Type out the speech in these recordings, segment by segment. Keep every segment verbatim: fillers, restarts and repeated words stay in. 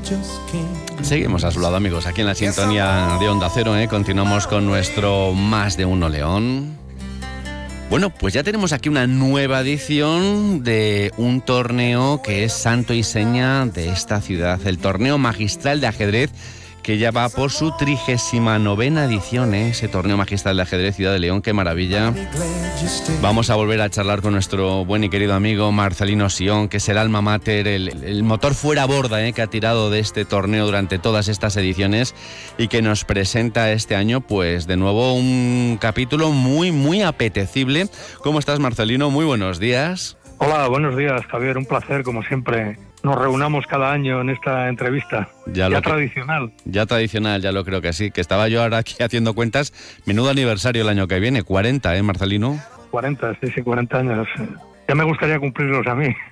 Seguimos a su lado, amigos, aquí en la sintonía de Onda Cero, ¿eh? Continuamos con nuestro Más de Uno León. Bueno, pues ya tenemos aquí una nueva edición de un torneo que es santo y seña de esta ciudad, el Torneo Magistral de Ajedrez, que ya va por su trigésima novena edición, ¿eh? Ese Torneo Magistral de Ajedrez Ciudad de León, qué maravilla. Vamos a volver a charlar con nuestro buen y querido amigo Marcelino Sion, que será el alma mater, el, el motor fuera borda, ¿eh? Que ha tirado de este torneo durante todas estas ediciones y que nos presenta este año, pues de nuevo un capítulo muy, muy apetecible. ¿Cómo estás, Marcelino? Muy buenos días. Hola, buenos días, Javier. Un placer, como siempre. Nos reunamos cada año en esta entrevista. Ya, ya tradicional. Que, ya tradicional, ya lo creo que sí. Que estaba yo ahora aquí haciendo cuentas. Menudo aniversario el año que viene. cuarenta, ¿eh, Marcelino? cuarenta, sí, sí, cuarenta años. Ya me gustaría cumplirlos a mí.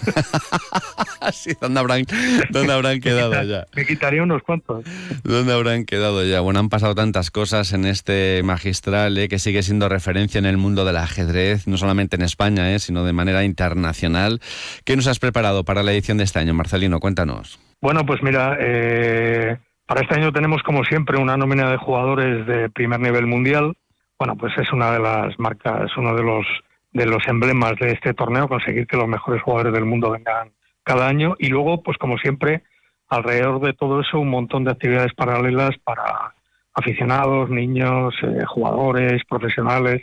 Sí, ¿dónde habrán, dónde habrán quedado me quita, ya? Me quitaría unos cuantos. ¿Dónde habrán quedado ya? Bueno, han pasado tantas cosas en este magistral, ¿eh? Que sigue siendo referencia en el mundo del ajedrez, no solamente en España, ¿eh? Sino de manera internacional. ¿Qué nos has preparado para la edición de este año, Marcelino? Cuéntanos. Bueno, pues mira, eh, para este año tenemos como siempre una nómina de jugadores de primer nivel mundial. Bueno, pues es una de las marcas, uno de los de los emblemas de este torneo, conseguir que los mejores jugadores del mundo vengan cada año. Y luego, pues como siempre, alrededor de todo eso, un montón de actividades paralelas para aficionados, niños, eh, jugadores, profesionales,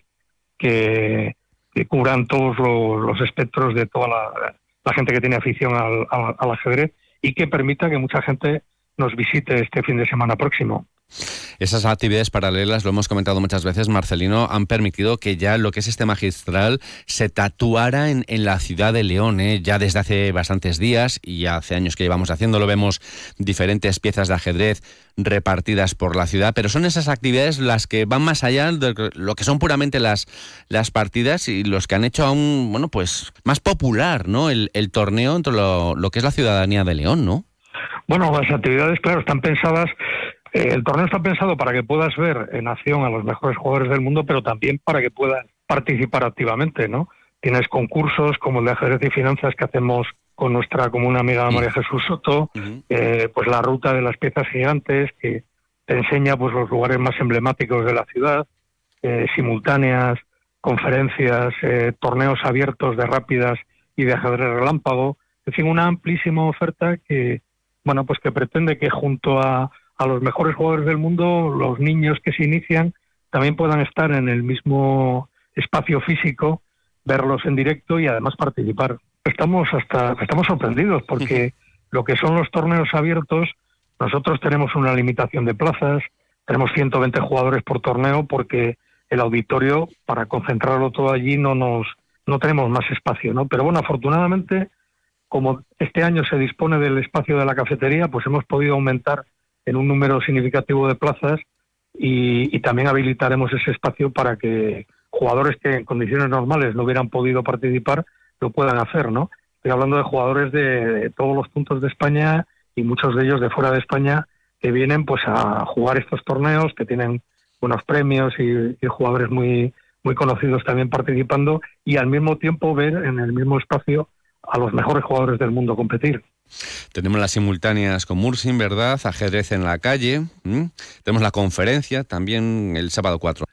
que, que cubran todos los, los espectros de toda la, la gente que tiene afición al, al, al ajedrez y que permita que mucha gente nos visite este fin de semana próximo. Esas actividades paralelas, lo hemos comentado muchas veces, Marcelino, han permitido que ya lo que es este magistral se tatuara en, en la ciudad de León, ¿eh? Ya desde hace bastantes días y ya hace años que llevamos haciéndolo, vemos diferentes piezas de ajedrez repartidas por la ciudad, pero son esas actividades las que van más allá de lo que son puramente las, las partidas y los que han hecho aún, bueno, pues más popular, ¿no? El, el torneo entre lo, lo que es la ciudadanía de León, ¿no? Bueno, las actividades, claro, están pensadas. Eh, el torneo está pensado para que puedas ver en acción a los mejores jugadores del mundo, pero también para que puedas participar activamente, ¿no? Tienes concursos como el de ajedrez y finanzas que hacemos con nuestra común amiga María Jesús Soto, uh-huh. eh, pues la ruta de las piezas gigantes que te enseña pues los lugares más emblemáticos de la ciudad, eh, simultáneas, conferencias, eh, torneos abiertos de rápidas y de ajedrez relámpago, en fin, una amplísima oferta que, bueno, pues que pretende que junto a a los mejores jugadores del mundo, los niños que se inician también puedan estar en el mismo espacio físico, verlos en directo y además participar. Estamos hasta estamos sorprendidos porque lo que son los torneos abiertos, nosotros tenemos una limitación de plazas, tenemos ciento veinte jugadores por torneo porque el auditorio, para concentrarlo todo allí, no nos no tenemos más espacio, ¿no? Pero bueno, afortunadamente, como este año se dispone del espacio de la cafetería, pues hemos podido aumentar en un número significativo de plazas y, y también habilitaremos ese espacio para que jugadores que en condiciones normales no hubieran podido participar lo puedan hacer, ¿no? Estoy hablando de jugadores de, de todos los puntos de España y muchos de ellos de fuera de España que vienen pues a jugar estos torneos, que tienen buenos premios y, y jugadores muy, muy conocidos también participando y al mismo tiempo ver en el mismo espacio a los mejores jugadores del mundo competir. Tenemos las simultáneas con Mursin, ¿verdad? Ajedrez en la calle. ¿Mm? Tenemos la conferencia también el sábado cuatro.